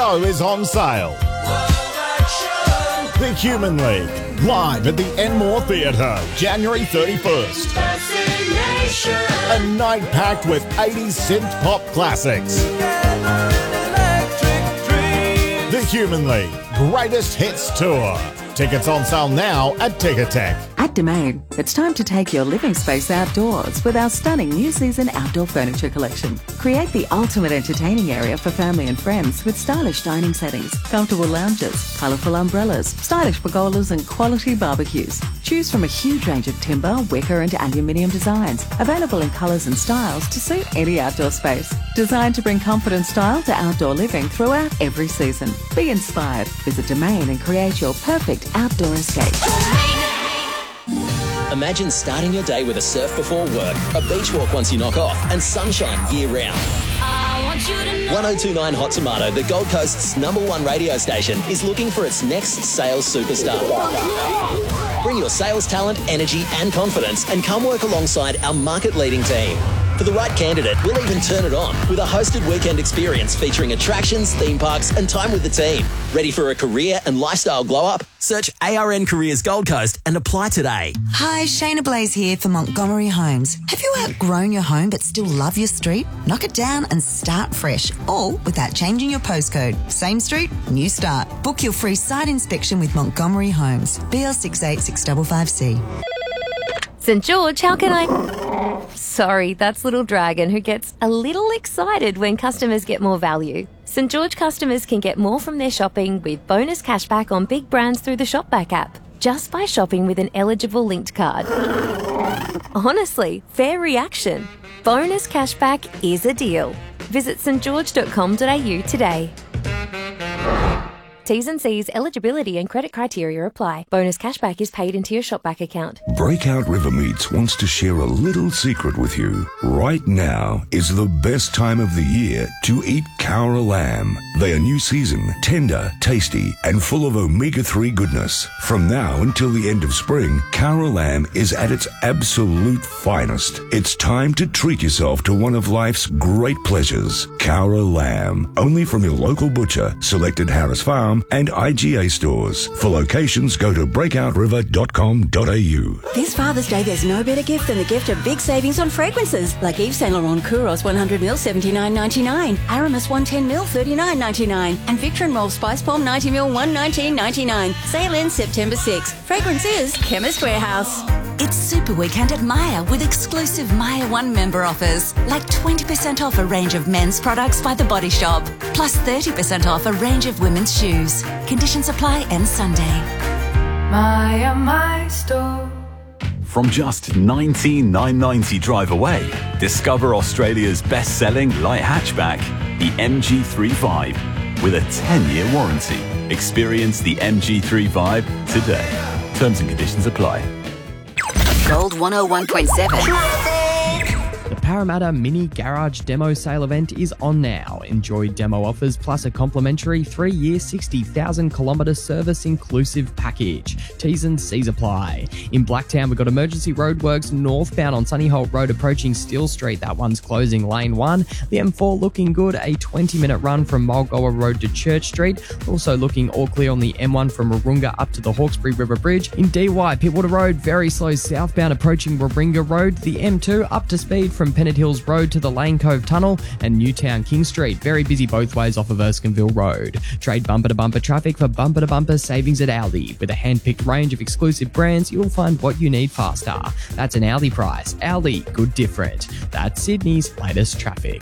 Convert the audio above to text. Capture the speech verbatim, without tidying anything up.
show is on sale. The Human League, live at the Enmore Theatre, January thirty-first. A night packed with eighties synth pop classics. The Human League, Greatest Hits Tour. Tickets on sale now at Ticketek. At Domain, it's time to take your living space outdoors with our stunning new season outdoor furniture collection. Create the ultimate entertaining area for family and friends with stylish dining settings, comfortable lounges, colourful umbrellas, stylish pergolas and quality barbecues. Choose from a huge range of timber, wicker and aluminium designs, available in colours and styles to suit any outdoor space. Designed to bring comfort and style to outdoor living throughout every season. Be inspired. Visit Domain and create your perfect outdoor escape. Imagine starting your day with a surf before work, a beach walk once you knock off, and sunshine year-round. one oh two point nine Hot Tomato, the Gold Coast's number one radio station, is looking for its next sales superstar. Bring your sales talent, energy and confidence and come work alongside our market-leading team. For the right candidate, we'll even turn it on with a hosted weekend experience featuring attractions, theme parks and time with the team. Ready for a career and lifestyle glow-up? Search A R N Careers Gold Coast and apply today. Hi, Shayna Blaze here for Montgomery Homes. Have you outgrown your home but still love your street? Knock it down and start fresh, all without changing your postcode. Same street, new start. Book your free site inspection with Montgomery Homes. B L six eight six five five C. St George, how can I... Sorry, that's Little Dragon, who gets a little excited when customers get more value. St George customers can get more from their shopping with bonus cashback on big brands through the Shopback app, just by shopping with an eligible linked card. Honestly, fair reaction. Bonus cashback is a deal. Visit st george dot com dot a u today. T's and C's, eligibility and credit criteria apply. Bonus cashback is paid into your Shopback account. Breakout River Meats wants to share a little secret with you. Right now is the best time of the year to eat Cowra lamb. They are new season, tender, tasty, and full of omega three goodness. From now until the end of spring, Cowra lamb is at its absolute finest. It's time to treat yourself to one of life's great pleasures. Cowra lamb, only from your local butcher, selected Harris Farm, and I G A stores. For locations, go to breakout river dot com dot a u. This Father's Day, there's no better gift than the gift of big savings on fragrances, like Yves Saint Laurent Kouros one hundred milliliters seventy-nine ninety-nine, Aramis one hundred ten milliliters thirty-nine ninety-nine, and Victor and Rolf Spice Bomb ninety milliliters one nineteen ninety-nine. Sale ends September sixth. Fragrance is Chemist Warehouse. It's Super Weekend at Myer with exclusive Myer One member offers, like twenty percent off a range of men's products by The Body Shop, plus thirty percent off a range of women's shoes. Conditions apply end Sunday. Myer My Store. From just nineteen thousand nine hundred ninety drive away, discover Australia's best-selling light hatchback, the M G three Vibe, with a ten-year warranty. Experience the M G three Vibe today. Terms and conditions apply. Gold one oh one point seven. The Parramatta Mini Garage Demo Sale event is on now. Enjoy demo offers plus a complimentary three-year sixty thousand kilometre service inclusive package. T's and C's apply. In Blacktown, we've got emergency roadworks northbound on Sunny Holt Road approaching Steele Street. That one's closing lane one. The M four looking good, a twenty minute run from Mulgoa Road to Church Street. Also looking all clear on the M one from Warunga up to the Hawkesbury River Bridge. In D Y, Pittwater Road, very slow southbound approaching Warringa Road. The M two up to speed from Pennant Hills Road to the Lane Cove Tunnel, and Newtown King Street, very busy both ways off of Erskineville Road. Trade bumper-to-bumper traffic for bumper-to-bumper savings at Aldi. With a hand-picked range of exclusive brands, you'll find what you need faster. That's an Aldi price. Aldi, good different. That's Sydney's latest traffic.